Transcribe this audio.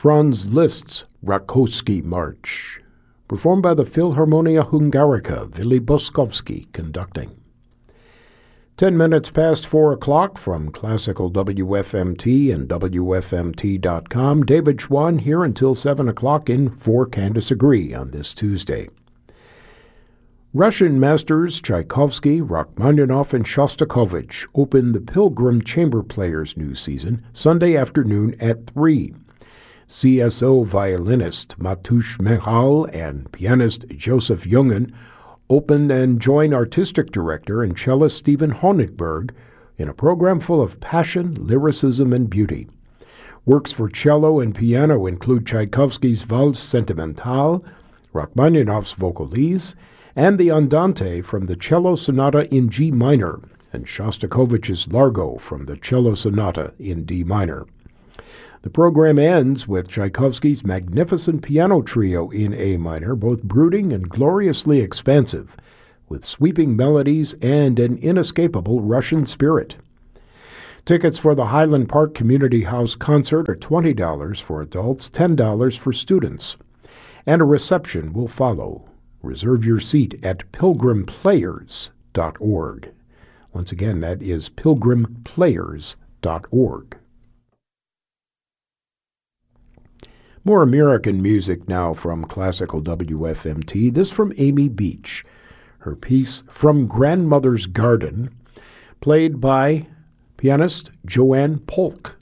Franz Liszt's Rakowski March, performed by the Philharmonia Hungarica, Willy Boskowski conducting. 10 minutes past 4 o'clock from Classical WFMT and WFMT.com. David Schwann here until 7 o'clock in For Candace Agree on this Tuesday. Russian masters Tchaikovsky, Rachmaninoff, and Shostakovich open the Pilgrim Chamber Players' new season Sunday afternoon at 3. CSO violinist Matush Mehal and pianist Joseph Jungen open and join artistic director and cellist Stephen Honigberg in a program full of passion, lyricism, and beauty. Works for cello and piano include Tchaikovsky's Valse Sentimentale, Rachmaninoff's Vocalise, and the Andante from the Cello Sonata in G minor, and Shostakovich's Largo from the Cello Sonata in D minor. The program ends with Tchaikovsky's magnificent piano trio in A minor, both brooding and gloriously expansive, with sweeping melodies and an inescapable Russian spirit. Tickets for the Highland Park Community House concert are $20 for adults, $10 for students, and a reception will follow. Reserve your seat at pilgrimplayers.org. Once again, that is pilgrimplayers.org. More American music now from Classical WFMT. This from Amy Beach. Her piece, From Grandmother's Garden, played by pianist Joanne Polk.